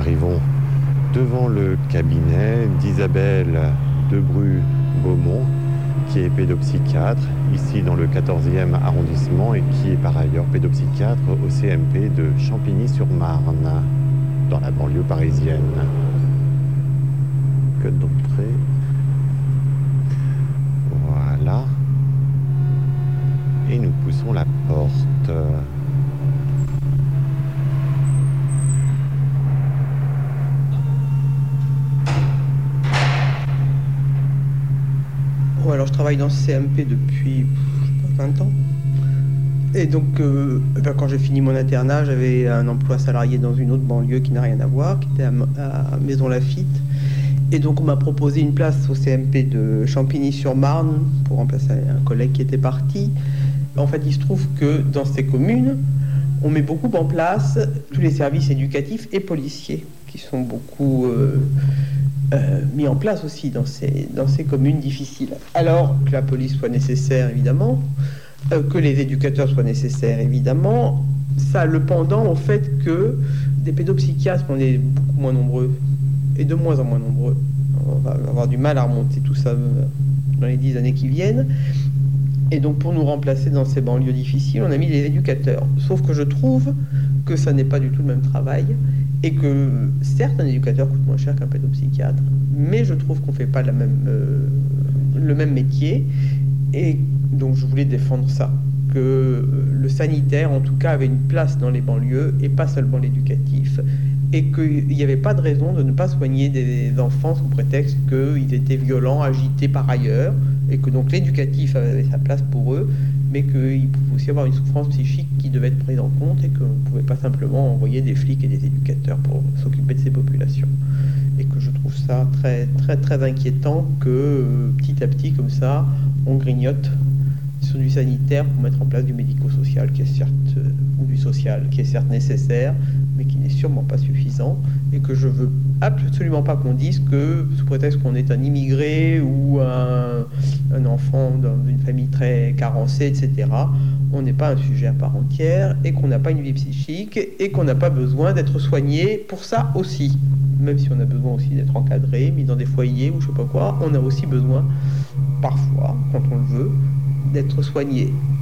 arrivons devant le cabinet d'Isabelle Debru-Beaumont, qui est pédopsychiatre ici dans le 14e arrondissement et qui est par ailleurs pédopsychiatre au CMP de Champigny-sur-Marne, dans la banlieue parisienne. Code d'entrée. Voilà. Et nous poussons la porte. Bon, alors je travaille dans ce CMP depuis 20 ans. Et donc, quand j'ai fini mon internat, j'avais un emploi salarié dans une autre banlieue qui n'a rien à voir, qui était à Maison Lafitte. Et donc, on m'a proposé une place au CMP de Champigny-sur-Marne pour remplacer un collègue qui était parti. En fait, il se trouve que dans ces communes, on met beaucoup en place tous les services éducatifs et policiers qui sont beaucoup mis en place aussi dans ces communes difficiles. Alors que la police soit nécessaire, évidemment, que les éducateurs soient nécessaires, évidemment, ça a le pendant au fait que des pédopsychiatres, on est beaucoup moins nombreux, et de moins en moins nombreux. On va avoir du mal à remonter tout ça dans les 10 années qui viennent. Et donc, pour nous remplacer dans ces banlieues difficiles, on a mis les éducateurs. Sauf que je trouve que ça n'est pas du tout le même travail, et que, certes, un éducateur coûte moins cher qu'un pédopsychiatre, mais je trouve qu'on ne fait pas le même métier, et donc je voulais défendre ça, que le sanitaire, en tout cas, avait une place dans les banlieues, et pas seulement l'éducatif, et qu'il n'y avait pas de raison de ne pas soigner des enfants sous prétexte qu'ils étaient violents, agités par ailleurs, et que donc l'éducatif avait sa place pour eux, mais qu'il pouvait aussi avoir une souffrance psychique qui devait être prise en compte et qu'on ne pouvait pas simplement envoyer des flics et des éducateurs pour s'occuper de ces populations. Et que je trouve ça très, très, très inquiétant que petit à petit, comme ça, on grignote sur du sanitaire pour mettre en place du médico-social qui est certes, ou du social qui est certes nécessaire, mais qui n'est sûrement pas suffisant, et que je veux absolument pas qu'on dise que, sous prétexte qu'on est un immigré ou un enfant d'une famille très carencée, etc., on n'est pas un sujet à part entière, et qu'on n'a pas une vie psychique, et qu'on n'a pas besoin d'être soigné pour ça aussi. Même si on a besoin aussi d'être encadré, mis dans des foyers ou je sais pas quoi, on a aussi besoin, parfois, quand on le veut, d'être soigné.